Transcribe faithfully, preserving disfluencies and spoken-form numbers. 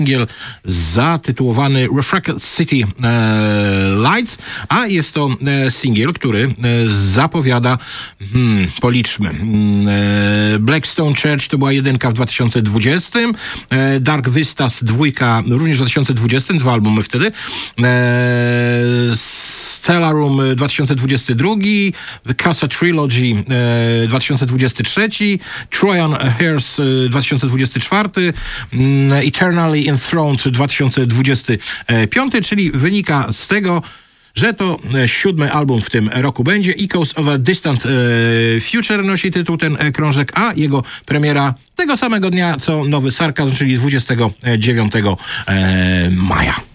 singiel zatytułowany Refracted City e, Lights, a jest to e, singiel, który e, zapowiada, hmm, policzmy, e, Blackstone Church to była jedynka w dwa tysiące dwudziestym, e, Dark Vistas dwójka również w dwa tysiące dwudziestym, dwa albumy wtedy, e, Stellarum dwa tysiące dwudziesty drugi, The Casa Trilogy e, dwa tysiące dwudziesty trzeci, Trojan Hearse e, dwa tysiące dwudziesty czwarty, e, Eternally Enthroned dwa tysiące dwudziesty piąty, czyli wynika z tego, że to siódmy album w tym roku będzie. Echoes of a Distant e, Future nosi tytuł ten krążek, a jego premiera tego samego dnia co Nowy Sarkazm, czyli dwudziestego dziewiątego maja.